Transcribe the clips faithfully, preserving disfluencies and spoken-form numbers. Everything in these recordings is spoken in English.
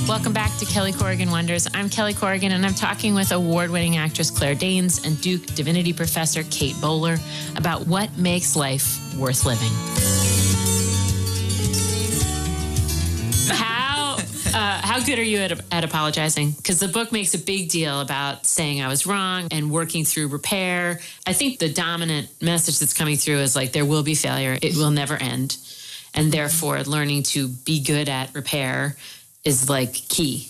Welcome back to Kelly Corrigan Wonders. I'm Kelly Corrigan, and I'm talking with award-winning actress Claire Danes and Duke Divinity Professor Kate Bowler about what makes life worth living. How uh, how good are you at, at apologizing? Because the book makes a big deal about saying I was wrong and working through repair. I think the dominant message that's coming through is like there will be failure. It will never end. And therefore, learning to be good at repair is like key.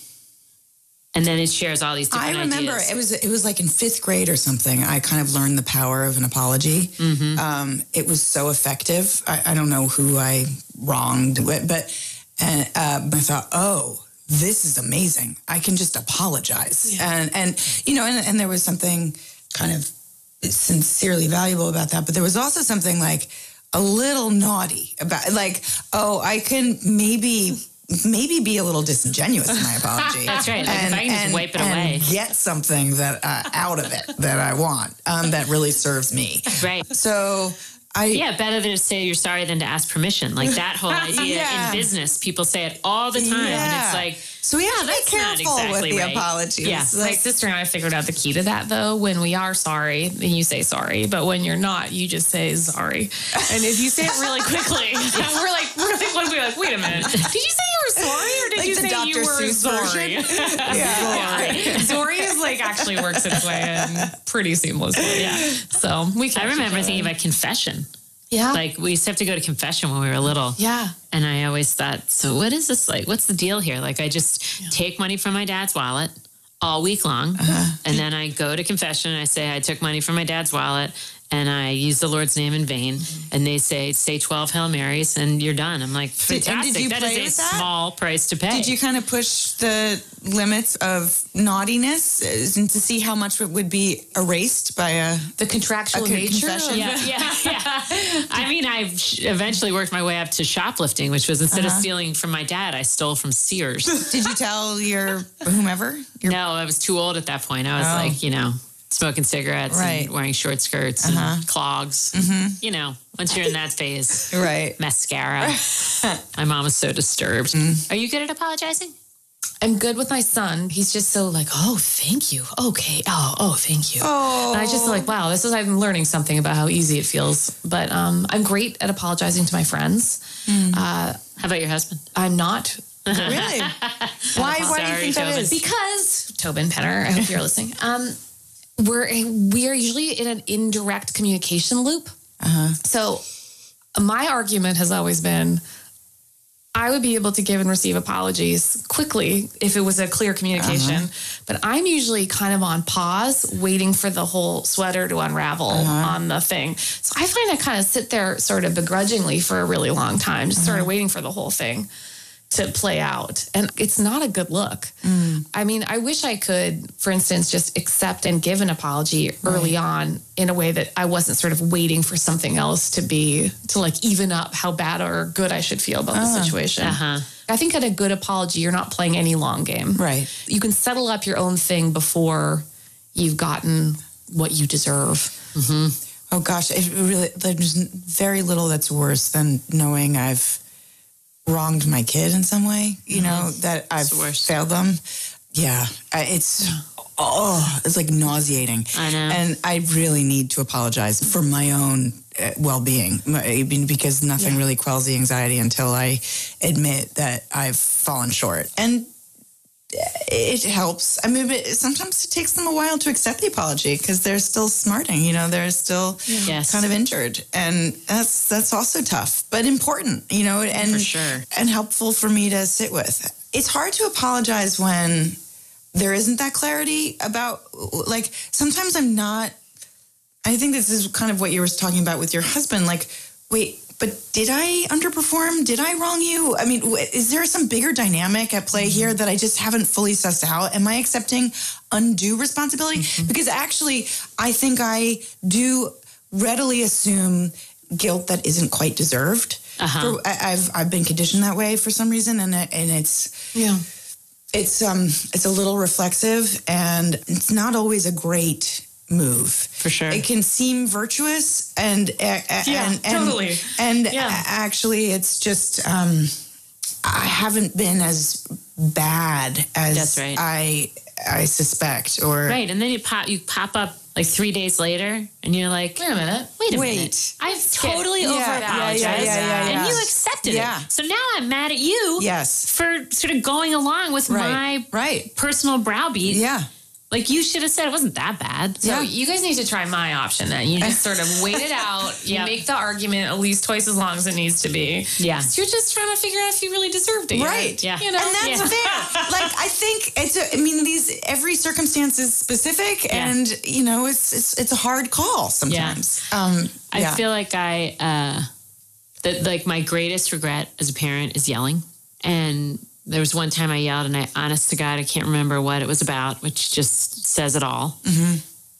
And then it shares all these different I remember ideas. it was it was like in fifth grade or something. I kind of learned the power of an apology. Mm-hmm. Um, it was so effective. I, I don't know who I wronged, but and uh, I thought, oh, this is amazing. I can just apologize, yeah. and and you know, and, and there was something kind of sincerely valuable about that. But there was also something like a little naughty about, like, oh, I can maybe. maybe be a little disingenuous in my apology. That's right. Like and, if I can just and, wipe it and away. get something that uh, out of it that I want, um, that really serves me. Right. So I... Yeah, better than to say you're sorry than to ask permission. Like that whole idea yeah. in business, people say it all the time. Yeah. And it's like, so we have to be that's not careful exactly with the right. apologies. Yeah. My sister and I figured out the key to that, though. When we are sorry, then you say sorry. But when you're not, you just say sorry. And if you say it really quickly, we're like, we're like, what are we like, wait a minute. Did you say you were sorry or did Like you the say Doctor you were Seuss sorry? yeah. yeah. Sorry is like actually works its way in pretty seamlessly. Yeah. So we I remember thinking about confession. Yeah. Like we used to have to go to confession when we were little. Yeah. And I always thought, so what is this like? What's the deal here? Like I just yeah. take money from my dad's wallet all week long. Uh-huh. And then I go to confession and I say, I took money from my dad's wallet and I use the Lord's name in vain. Mm-hmm. And they say, say twelve Hail Marys and you're done. I'm like, fantastic. Did, did you that play is a with that? small price to pay. Did you kind of push the limits of naughtiness and to see how much it would be erased by a the contractual a nature? confession? Yeah, yeah, yeah. I mean, I eventually worked my way up to shoplifting, which was instead uh-huh. of stealing from my dad, I stole from Sears. Did you tell your whomever? Your... No, I was too old at that point. I was oh. like, you know, smoking cigarettes right. and wearing short skirts uh-huh. and clogs. Mm-hmm. You know, once you're in that phase. Right. Mascara. My mom was so disturbed. Mm. Are you good at apologizing? I'm good with my son. He's just so like, oh, thank you. Okay. Oh, oh, thank you. Oh. And I just like, wow, this is, I'm learning something about how easy it feels. But um, I'm great at apologizing to my friends. Mm. Uh, how about your husband? I'm not. Really? Why? Why do you think that is? Because Tobin Penner, I hope you're listening. Um, we're we are usually in an indirect communication loop. Uh-huh. So my argument has always been, I would be able to give and receive apologies quickly if it was a clear communication. Uh-huh. But I'm usually kind of on pause, waiting for the whole sweater to unravel uh-huh. on the thing. So I find I kind of sit there sort of begrudgingly for a really long time, just uh-huh. sort of waiting for the whole thing to play out. And it's not a good look. Mm. I mean, I wish I could, for instance, just accept and give an apology right. early on in a way that I wasn't sort of waiting for something else to be, to like even up how bad or good I should feel about uh, the situation. Uh-huh. I think at a good apology, you're not playing any long game. Right. You can settle up your own thing before you've gotten what you deserve. Mm-hmm. Oh gosh, it really, there's very little that's worse than knowing I've wronged my kid in some way, you know, mm-hmm. that I've failed them. Yeah, it's, oh, it's like nauseating. I know. And I really need to apologize for my own uh, well-being, I mean, because nothing yeah. really quells the anxiety until I admit that I've fallen short. And it helps. I mean, but sometimes it takes them a while to accept the apology because they're still smarting, you know, they're still yes. kind of injured. And that's that's also tough, but important, you know, and, for sure. and helpful for me to sit with. It's hard to apologize when there isn't that clarity about, like, sometimes I'm not, I think this is kind of what you were talking about with your husband, like, wait, but did I underperform? Did I wrong you? I mean, is there some bigger dynamic at play mm-hmm. here that I just haven't fully sussed out? Am I accepting undue responsibility? Mm-hmm. Because actually, I think I do readily assume guilt that isn't quite deserved. Uh-huh. For, I, I've I've been conditioned that way for some reason, and and it's yeah, it's um it's a little reflexive, and it's not always a great move. For sure. It can seem virtuous and uh, yeah, and, and totally. And yeah. actually it's just um I haven't been as bad as That's right. I I suspect. Or Right. And then you pop you pop up like three days later and you're like, Wait a minute. wait a Wait. minute. I've totally Yeah, over yeah, apologized. yeah, yeah, yeah, And yeah. you accepted Yeah. it. So now I'm mad at you Yes. for sort of going along with Right. my Right. personal browbeat. Yeah. Like you should have said it wasn't that bad. So Yeah. you guys need to try my option then. You just sort of wait it out. You Yep. make the argument at least twice as long as it needs to be. Yeah. You're just trying to figure out if you really deserved it. Right. Yeah. You know? And that's Yeah. fair. Like I think it's. A, I mean, these every circumstance is specific, Yeah. and you know, it's it's it's a hard call sometimes. Um, I yeah. feel like I, uh, that like my greatest regret as a parent is yelling. And there was one time I yelled and I, honest to God, I can't remember what it was about, which just says it all. Mm-hmm.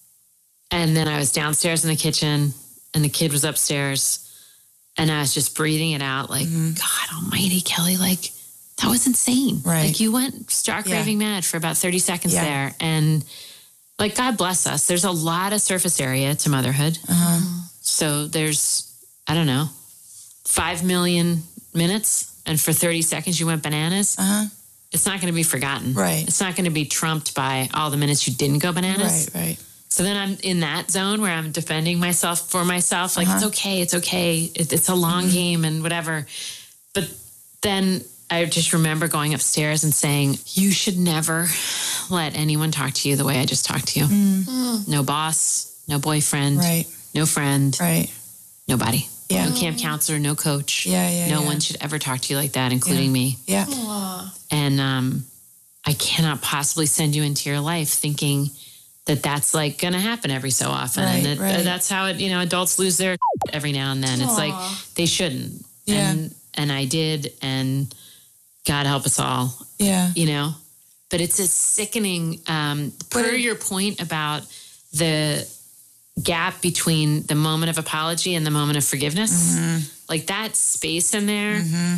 And then I was downstairs in the kitchen and the kid was upstairs and I was just breathing it out like, Mm-hmm. God almighty, Kelly, like that was insane. Right. Like you went stark Yeah. raving mad for about thirty seconds Yeah. there. And like, God bless us. There's a lot of surface area to motherhood. Uh-huh. So there's, I don't know, five million minutes. And for thirty seconds, you went bananas. Uh-huh. It's not going to be forgotten. Right. It's not going to be trumped by all the minutes you didn't go bananas. Right. Right. So then I'm in that zone where I'm defending myself for myself. Like, Uh-huh. it's okay. It's okay. It, it's a long game and whatever. But then I just remember going upstairs and saying, you should never let anyone talk to you the way I just talked to you. No boss, no boyfriend, Right. no friend, Right. nobody. Yeah. No camp counselor, no coach. Yeah, yeah, No yeah. one should ever talk to you like that, including me. Yeah. And um, I cannot possibly send you into your life thinking that that's like going to happen every so often. Right, and that, right. that's how it, you know, adults lose their every now and then. It's like they shouldn't. Yeah. And, and I did. And God help us all, Yeah. you know, but it's a sickening, um, per it- your point about the gap between the moment of apology and the moment of forgiveness, Mm-hmm. like that space in there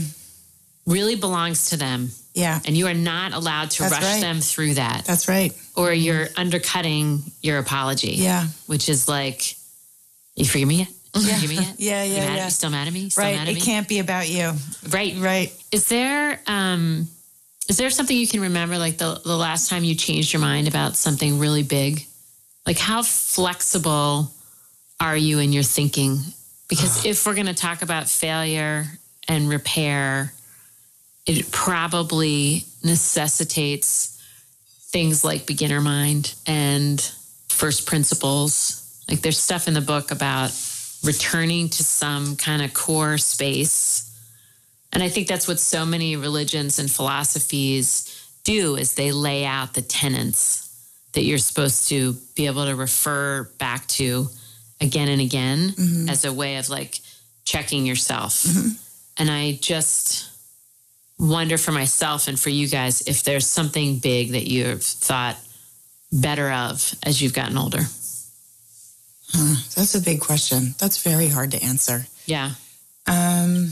really belongs to them. Yeah. And you are not allowed to That's rush right. them through that, That's right. or you're undercutting your apology. Yeah. Which is like, you forgive me yet? You forgive me yet? Yeah, You yeah, mad- yeah. You still mad at me? Still Right. mad at It me? can't be about you. Right. Right. Is there um is there something you can remember, like the, the last time you changed your mind about something really big? Like how flexible are you in your thinking? Because if we're going to talk about failure and repair, it probably necessitates things like beginner mind and first principles. Like there's stuff in the book about returning to some kind of core space. And I think that's what so many religions and philosophies do, is they lay out the tenets that you're supposed to be able to refer back to again and again Mm-hmm. as a way of like checking yourself. Mm-hmm. And I just wonder for myself and for you guys if there's something big that you've thought better of as you've gotten older. Huh. That's a big question. That's very hard to answer. Yeah. Um,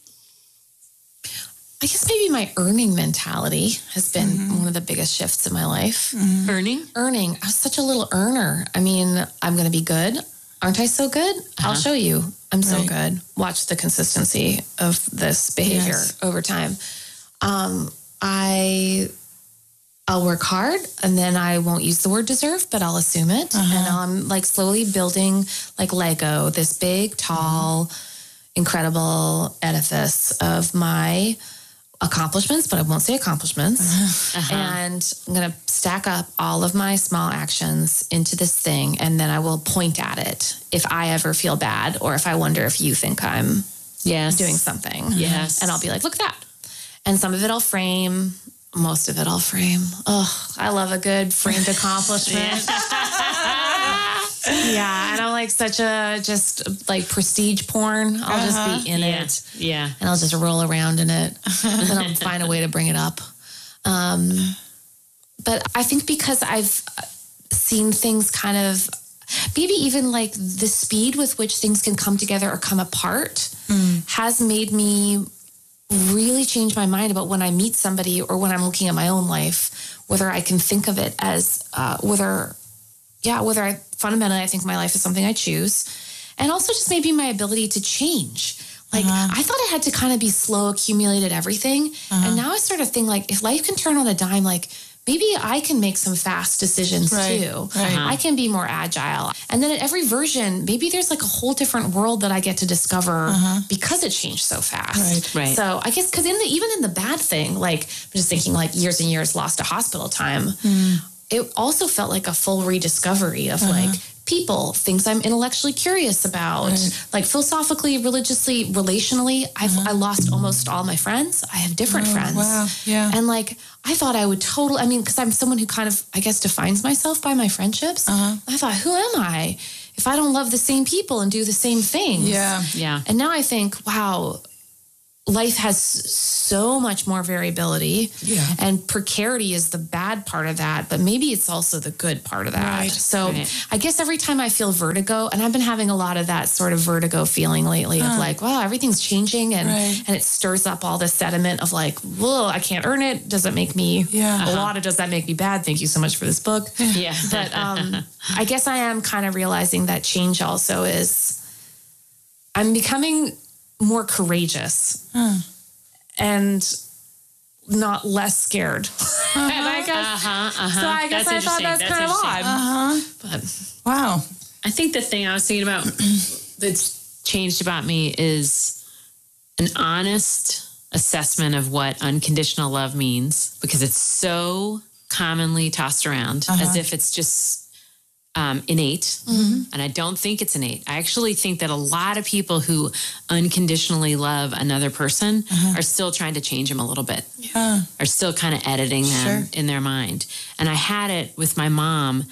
I guess maybe my earning mentality has been Mm-hmm. one of the biggest shifts in my life. Earning? Earning. I was such a little earner. I mean, I'm going to be good. Aren't I so good? I'll show you. I'm so Right. good. Watch the consistency of this behavior Yes. over time. Um, I, I'll work hard, and then I won't use the word deserve, but I'll assume it. And I'm like slowly building like Lego, this big, tall, incredible edifice of my accomplishments, but I won't say accomplishments. And I'm going to stack up all of my small actions into this thing. And then I will point at it if I ever feel bad, or if I wonder if you think I'm Yes. doing something. Yes. And I'll be like, look at that. And some of it I'll frame. Most of it I'll frame. Oh, I love a good framed accomplishment. Yeah. And I'm like such a just like prestige porn. I'll just be in Yeah. it. Yeah. And I'll just roll around in it. And then I'll find a way to bring it up. Um, but I think because I've seen things kind of, maybe even like the speed with which things can come together or come apart has made me really change my mind about when I meet somebody or when I'm looking at my own life, whether I can think of it as, uh, whether, yeah, whether I fundamentally, I think my life is something I choose. And also just maybe my ability to change. Like, uh-huh. I thought it had to kind of be slow, accumulated everything. Uh-huh. And now I sort of think, like, if life can turn on a dime, like, maybe I can make some fast decisions right. too. Right. I can be more agile. And then at every version, maybe there's like a whole different world that I get to discover uh-huh. because it changed so fast. Right. Right. So I guess because in the even in the bad thing, like I'm just thinking like years and years lost to hospital time, mm. it also felt like a full rediscovery of uh-huh. like people, things I'm intellectually curious about, right. like philosophically, religiously, relationally. I've uh-huh. I lost almost all my friends. I have different oh, friends. Wow. Yeah. And like I thought I would totally, I mean, because I'm someone who kind of, I guess, defines myself by my friendships. Uh-huh. I thought, who am I if I don't love the same people and do the same things? Yeah. Yeah. And now I think, wow, life has so much more variability. Yeah. And precarity is the bad part of that, but maybe it's also the good part of that. Right. So right. I guess every time I feel vertigo, and I've been having a lot of that sort of vertigo feeling lately huh. of like, wow, everything's changing and, right. and it stirs up all this sediment of like, whoa, I can't earn it. Does it make me, yeah. a uh-huh. lot of, does that make me bad? Thank you so much for this book. Yeah. But um, I guess I am kind of realizing that change also is, I'm becoming more courageous. Huh. And not less scared. Uh-huh. I guess, uh-huh, uh-huh. So I guess that's I thought that's, that's kind of odd. Uh-huh. But wow. I think the thing I was thinking about that's changed about me is an honest assessment of what unconditional love means, because it's so commonly tossed around uh-huh. as if it's just Um, innate, mm-hmm. and I don't think it's innate. I actually think that a lot of people who unconditionally love another person uh-huh. are still trying to change them a little bit, yeah. are still kind of editing them sure. in their mind. And I had it with my mom,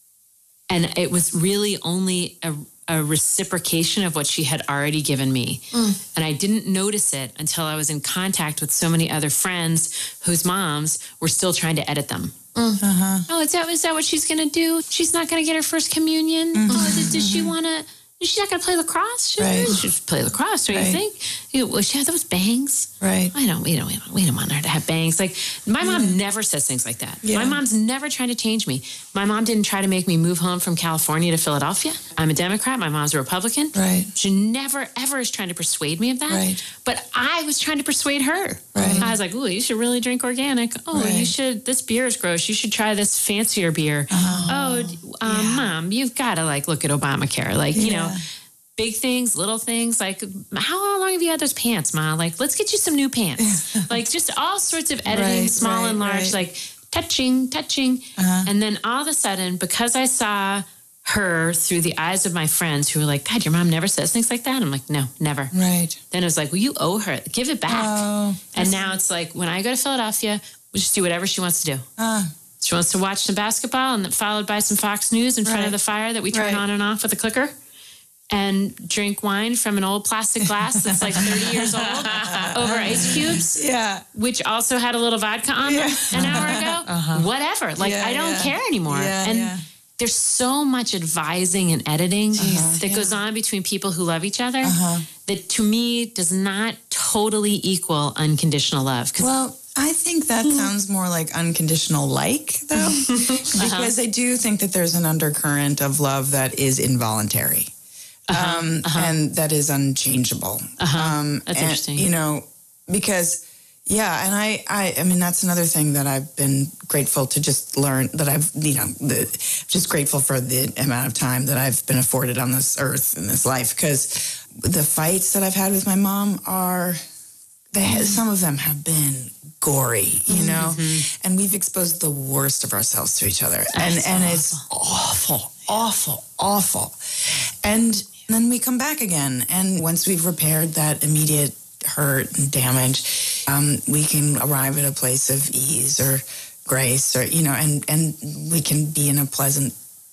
and it was really only a, a reciprocation of what she had already given me. Mm. And I didn't notice it until I was in contact with so many other friends whose moms were still trying to edit them. Uh-huh. Oh, is that is that what she's gonna do? She's not gonna get her first communion. Mm-hmm. Oh, does, does she wanna? She's not gonna play lacrosse. She right. should play lacrosse. What do you think? You know, well, she has those bangs. Right. I don't. We don't. We don't, we don't want her to have bangs. Like my mom yeah. never says things like that. Yeah. My mom's never trying to change me. My mom didn't try to make me move home from California to Philadelphia. I'm a Democrat. My mom's a Republican. Right. She never ever is trying to persuade me of that. Right. But I was trying to persuade her. Right. I was like, "Ooh, you should really drink organic. Oh, right. you should. This beer is gross. You should try this fancier beer. Oh, oh um, yeah. Mom, you've got to like look at Obamacare. Like you yeah. know." Big things, little things, like how long have you had those pants, Ma? Like, let's get you some new pants. Like, just all sorts of editing, right, small right, and large, right. like touching, touching. Uh-huh. And then all of a sudden, because I saw her through the eyes of my friends who were like, God, your mom never says things like that. I'm like, no, never. Right. Then it was like, well, you owe her. Give it back. Oh, and now it's like, when I go to Philadelphia, we just do whatever she wants to do. Uh. She wants to watch some basketball and then followed by some Fox News in front right. of the fire that we turn right. on and off with a clicker. And drink wine from an old plastic glass that's like thirty years old over ice cubes. Yeah. Which also had a little vodka on yeah. them an hour ago. Uh-huh. Whatever. Like, yeah, I don't yeah. care anymore. Yeah, and yeah. there's so much advising and editing uh-huh. that yeah. goes on between people who love each other uh-huh. that to me does not totally equal unconditional love. Well, I think that sounds more like unconditional like, though, because uh-huh. I do think that there's an undercurrent of love that is involuntary. Uh-huh, um, uh-huh. and that is unchangeable. Uh-huh. Um, that's and, interesting. You know, because, yeah, and I, I, I mean, that's another thing that I've been grateful to just learn, that I've, you know, the, just grateful for the amount of time that I've been afforded on this earth in this life, because the fights that I've had with my mom are, they, mm-hmm. some of them have been gory, you know, mm-hmm. and we've exposed the worst of ourselves to each other. And, That's and awful. It's awful, awful, awful. And then we come back again. And once we've repaired that immediate hurt and damage, um, we can arrive at a place of ease or grace, or, you know, and, and we can be in a pleasant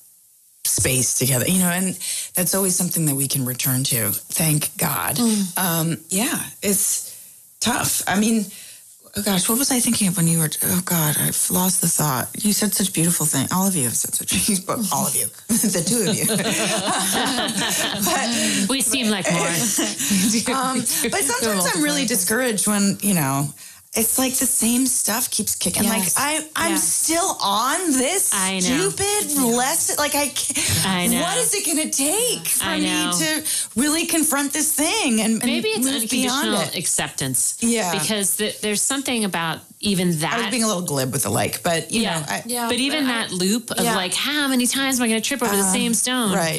space together, you know, and that's always something that we can return to. Thank God. Mm. Um, yeah, it's tough. I mean, oh gosh, what was I thinking of when you were, oh God, I've lost the thought. You said such beautiful things. All of you have said such beautiful, all of you, the two of you. but, we seem like more. um, but sometimes I'm really discouraged when, you know, it's like the same stuff keeps kicking. Yes. Like I, I'm Yeah. still on this I know. stupid lesson. Like I, can't, I know. what is it going to take for I know. me to really confront this thing and, and Maybe it's move beyond unconditional it? acceptance. Yeah. Because th- there's something about even that. I was being a little glib with the like, but you yeah. know, I, Yeah. But even but I- that loop of yeah. like, how many times am I going to trip over the Uh, same stone? right.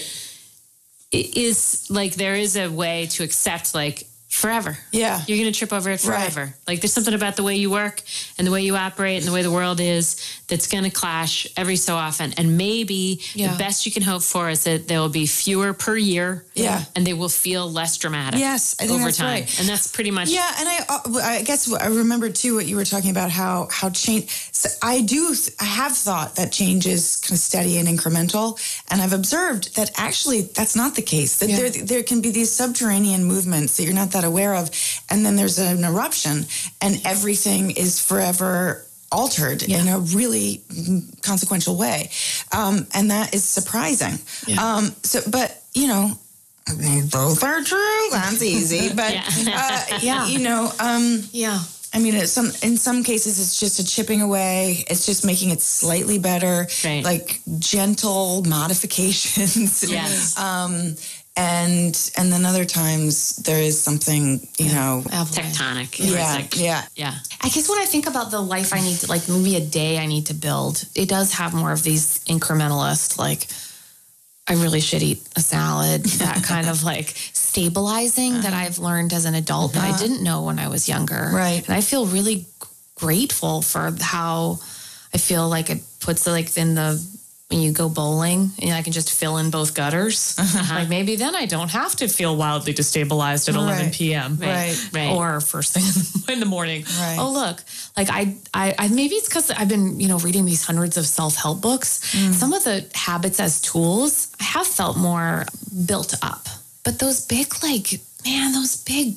It is like, there is a way to accept like forever. Yeah. You're going to trip over it forever. Like there's something about the way you work and the way you operate and the way the world is that's going to clash every so often. And maybe Yeah. the best you can hope for is that there will be fewer per year. Yeah. And they will feel less dramatic. Yes, I think over that's time. right. And that's pretty much. Yeah, and I, uh, I guess I remember too what you were talking about how how change. So I do. I have thought that change is kind of steady and incremental, and I've observed that actually that's not the case. That Yeah. there there can be these subterranean movements that you're not that aware of, and then there's an eruption, and everything is forever altered Yeah. in a really consequential way, um, and that is surprising. Yeah. Um, so, but you know. Both are true. That's easy, but Yeah. uh, Yeah. you know, um, Yeah. I mean, it's some in some cases it's just a chipping away. It's just making it slightly better, Right. like gentle modifications. Yes. Um, and and then other times there is something, you know. Avalanche. Tectonic. Yeah, Like- yeah. Yeah. I guess when I think about the life I need to, like maybe a day I need to build, it does have more of these incrementalist, like, I really should eat a salad, that kind of like stabilizing that I've learned as an adult that I didn't know when I was younger. Right. And I feel really grateful for how I feel like it puts it like in the, when you go bowling and I can just fill in both gutters. Like maybe then I don't have to feel wildly destabilized at eleven Right. p.m. Right. Right. Or first thing in the morning. Right. Oh, look, like I, I, I maybe it's because I've been, you know, reading these hundreds of self-help books. Some of the habits as tools, I have felt more built up. But those big, like, man, those big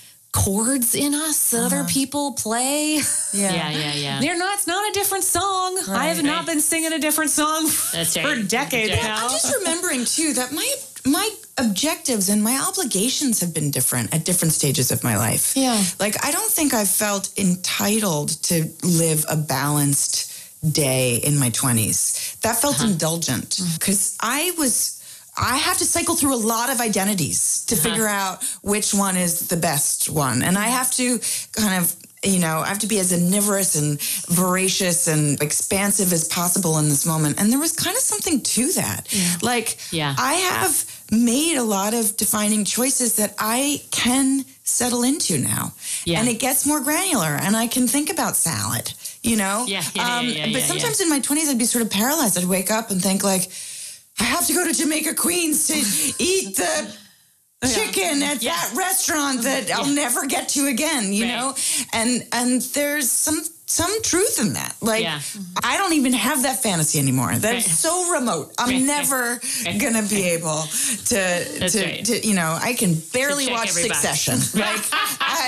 chords in us that other people play. Yeah. Yeah. Yeah. Yeah. They're not, it's not a different song. I have Right. not been singing a different song That's for right. decades That's right. now. I'm just remembering too that my my objectives and my obligations have been different at different stages of my life. Yeah. Like I don't think I've felt entitled to live a balanced day in my twenties. That felt indulgent because I was I have to cycle through a lot of identities to figure out which one is the best one. And I have to kind of, you know, I have to be as omnivorous and voracious and expansive as possible in this moment. And there was kind of something to that. Like, Yeah. I have made a lot of defining choices that I can settle into now. Yeah. And it gets more granular and I can think about salad, you know? Yeah, yeah, yeah, yeah, But yeah, sometimes in my twenties, I'd be sort of paralyzed. I'd wake up and think like, I have to go to Jamaica Queens to eat the chicken at Yeah. that restaurant that I'll never get to again, you Right. know? And and there's some some truth in that. Like Yeah. I don't even have that fantasy anymore. That's Right. so remote. I'm Right. never gonna be able to That's to, right. to you know, I can barely check watch every box. Succession. Like I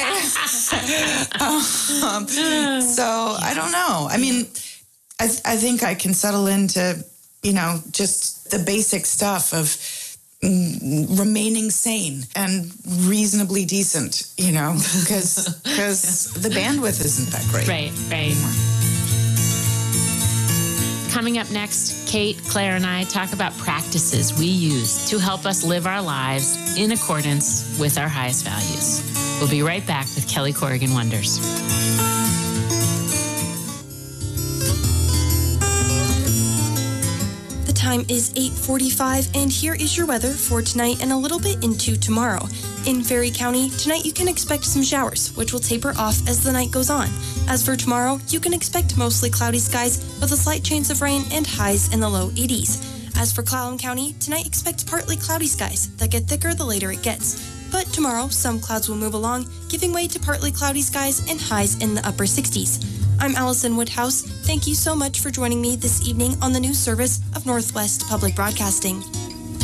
um, so I don't know. I mean I I think I can settle into, you know, just the basic stuff of mm, remaining sane and reasonably decent, you know, because because the bandwidth isn't that great. Right, right. Coming up next, Kate, Claire, and I talk about practices we use to help us live our lives in accordance with our highest values. We'll be right back with Kelly Corrigan Wonders. The time is eight forty-five, and here is your weather for tonight and a little bit into tomorrow. In Ferry County, tonight you can expect some showers, which will taper off as the night goes on. As for tomorrow, you can expect mostly cloudy skies with a slight chance of rain and highs in the low eighties. As for Clallam County, tonight expect partly cloudy skies that get thicker the later it gets. But tomorrow, some clouds will move along, giving way to partly cloudy skies and highs in the upper sixties. I'm Allison Woodhouse. Thank you so much for joining me this evening on the news service of Northwest Public Broadcasting.